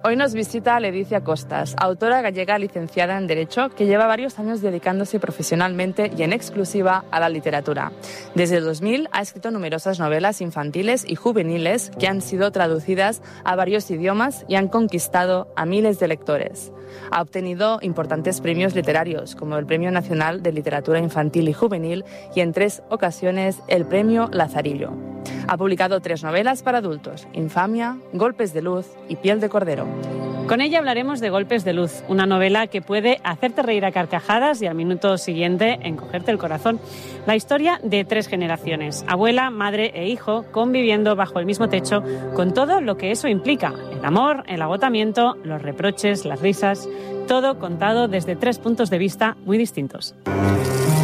Hoy nos visita Leticia Costas, autora gallega licenciada en Derecho que lleva varios años dedicándose profesionalmente y en exclusiva a la literatura. Desde 2000 ha escrito numerosas novelas infantiles y juveniles que han sido traducidas a varios idiomas y han conquistado a miles de lectores. Ha obtenido importantes premios literarios como el Premio Nacional de Literatura Infantil y Juvenil y en 3 ocasiones el Premio Lazarillo. Ha publicado 3 novelas para adultos: Infamia, Golpes de luz y Piel de cordero. Con ella hablaremos de Golpes de luz, una novela que puede hacerte reír a carcajadas y al minuto siguiente encogerte el corazón. La historia de 3 generaciones, abuela, madre e hijo, conviviendo bajo el mismo techo con todo lo que eso implica: el amor, el agotamiento, los reproches, las risas, todo contado desde 3 puntos de vista muy distintos.